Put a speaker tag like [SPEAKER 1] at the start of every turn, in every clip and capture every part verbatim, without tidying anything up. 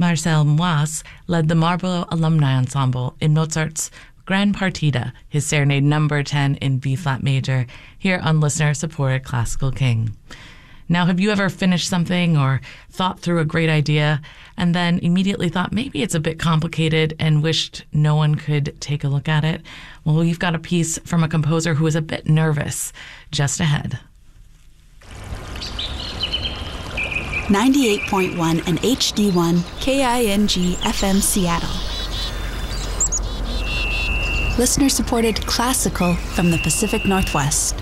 [SPEAKER 1] Marcel Moise led the Marlborough Alumni Ensemble in Mozart's Grand Partita, his Serenade number ten in B-flat major, here on listener-supported Classical King. Now, have you ever finished something or thought through a great idea and then immediately thought maybe it's a bit complicated and wished no one could take a look at it? Well, we've got a piece from a composer who is a bit nervous just ahead.
[SPEAKER 2] ninety-eight point one and H D one K I N G F M Seattle. Listener-supported classical from the Pacific Northwest.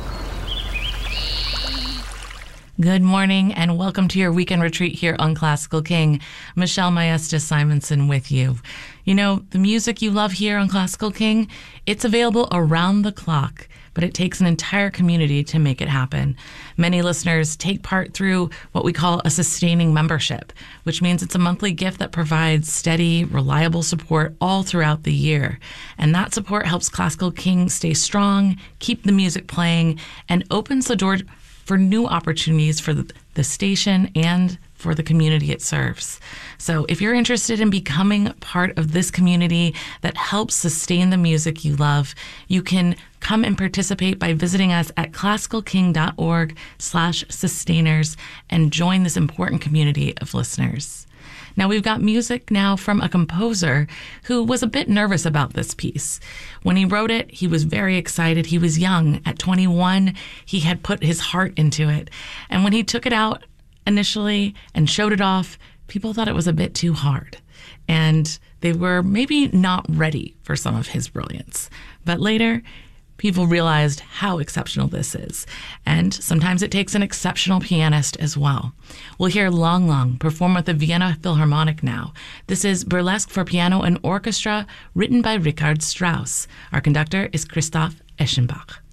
[SPEAKER 1] Good morning and welcome to your weekend retreat here on Classical King. Michelle Maestas Simonson with you. You know, the music you love here on Classical King, it's available around the clock, but it takes an entire community to make it happen. Many listeners take part through what we call a sustaining membership, which means it's a monthly gift that provides steady, reliable support all throughout the year. And that support helps Classical King stay strong, keep the music playing, and opens the door for new opportunities for the, the station and for the community it serves. So if you're interested in becoming part of this community that helps sustain the music you love, you can come and participate by visiting us at classicalking.org slash sustainers and join this important community of listeners. Now, we've got music now from a composer who was a bit nervous about this piece. When he wrote it, he was very excited. He was young. At twenty-one, he had put his heart into it. And when he took it out initially and showed it off, people thought it was a bit too hard. And they were maybe not ready for some of his brilliance. But later, people realized how exceptional this is. And sometimes it takes an exceptional pianist as well. We'll hear Lang Lang perform with the Vienna Philharmonic now. This is Burlesque for Piano and Orchestra, written by Richard Strauss. Our conductor is Christoph Eschenbach.